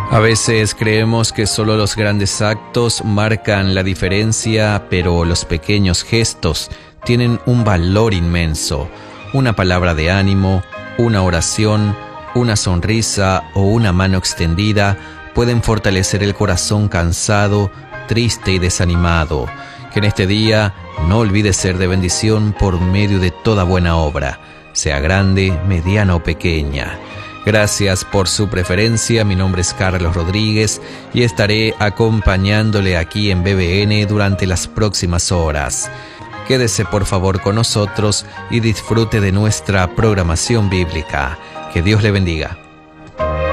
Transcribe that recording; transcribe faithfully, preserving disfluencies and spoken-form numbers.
A veces creemos que solo los grandes actos marcan la diferencia, pero los pequeños gestos tienen un valor inmenso. Una palabra de ánimo, una oración, una sonrisa o una mano extendida pueden fortalecer el corazón cansado, triste y desanimado. Que en este día no olvides ser de bendición por medio de toda buena obra, sea grande, mediana o pequeña. Gracias por su preferencia. Mi nombre es Carlos Rodríguez y estaré acompañándole aquí en B B N durante las próximas horas. Quédese por favor con nosotros y disfrute de nuestra programación bíblica. Que Dios le bendiga.